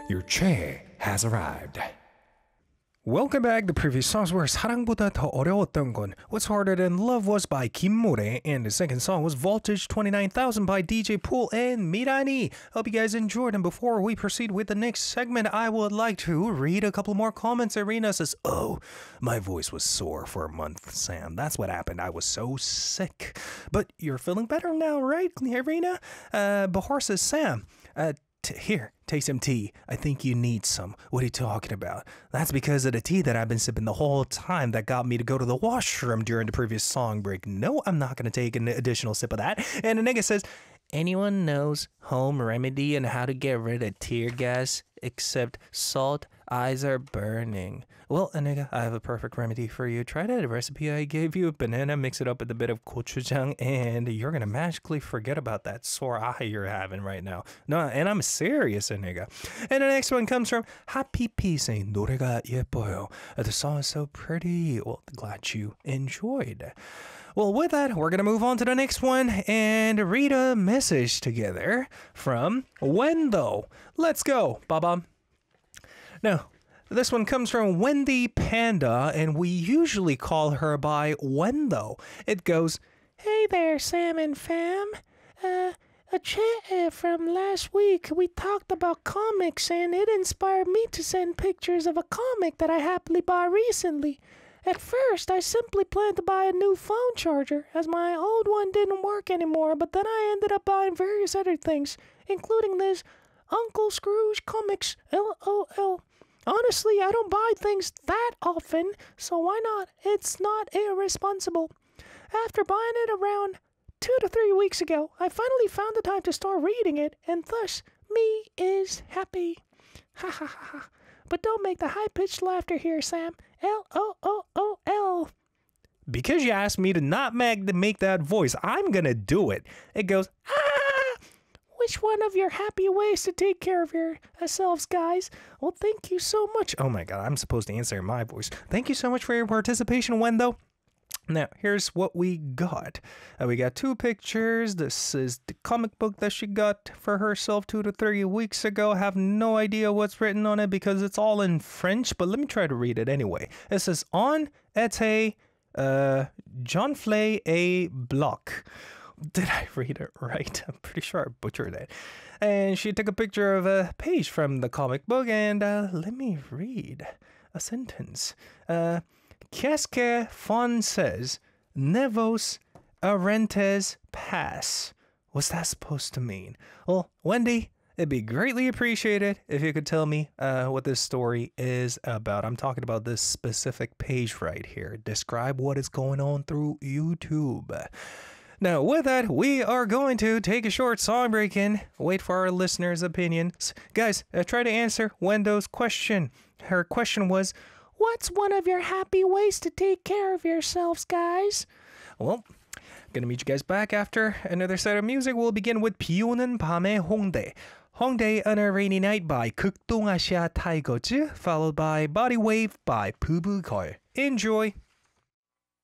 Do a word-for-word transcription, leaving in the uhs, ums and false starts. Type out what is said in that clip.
Your chair has arrived. Welcome back. The previous songs were 사랑보다 더 어려웠던 건 What's Harder Than Love was by 김모래, and the second song was Voltage twenty-nine thousand by D J Pool and Mirani. Hope you guys enjoyed, and before we proceed with the next segment, I would like to read a couple more comments. Irina says, oh, my voice was sore for a month, Sam. That's what happened. I was so sick. But you're feeling better now, right, Irina? Uh, Bahar says, Sam, uh, T- here, take some tea. I think you need some. What are you talking about? That's because of the tea that I've been sipping the whole time that got me to go to the washroom during the previous song break. No, I'm not going to take an additional sip of that. And the nigga says, anyone knows home remedy and how to get rid of tear gas except salt? Eyes are burning. Well, nigga, I have a perfect remedy for you. Try that recipe I gave you. Banana, mix it up with a bit of gochujang, and you're going to magically forget about that sore eye you're having right now. No, and I'm serious, nigga. And the next one comes from Happy P saying, 노래가 예뻐요. The song is so pretty. Well, glad you enjoyed. Well, with that, we're going to move on to the next one and read a message together from Wendo. Let's go, Baba. Now, this one comes from Wendy Panda, and we usually call her by Wendo. It goes, hey there, Sam and fam. Uh, a chat from last week, we talked about comics, and it inspired me to send pictures of a comic that I happily bought recently. At first, I simply planned to buy a new phone charger, as my old one didn't work anymore, but then I ended up buying various other things, including this Uncle Scrooge comics, LOL. Honestly, I don't buy things that often, so why not? It's not irresponsible. After buying it around two to three weeks ago, I finally found the time to start reading it, and thus, me is happy. Ha ha ha ha. But don't make the high-pitched laughter here, Sam. L O O O L. Because you asked me to not make, make that voice, I'm gonna do it. It goes, ah! Which one of your happy ways to take care of yourselves, guys? Well, thank you so much. Oh my god, I'm supposed to answer in my voice. Thank you so much for your participation, Wendo. Now, here's what we got. Uh, we got two pictures. This is the comic book that she got for herself two to three weeks ago. I have no idea what's written on it because it's all in French, but let me try to read it anyway. It says, On était uh, John Flay a bloc. Did I read it right? I'm pretty sure I butchered it. And she took a picture of a page from the comic book, and uh, let me read a sentence. Uh, Qu'est-ce que Fon says? Nevos arentes pass. What's that supposed to mean? Well, Wendy, it'd be greatly appreciated if you could tell me uh, what this story is about. I'm talking about this specific page right here. Describe what is going on through YouTube. Now, with that, we are going to take a short song break and wait for our listeners' opinions. Guys, uh, try to answer Wendo's question. Her question was, what's one of your happy ways to take care of yourselves, guys? Well, gonna meet you guys back after another set of music. We'll begin with 비 오는 밤의 홍대. Hongdae on a Rainy Night by 극동아시아 타이거즈, followed by Body Wave by 부부걸. Enjoy!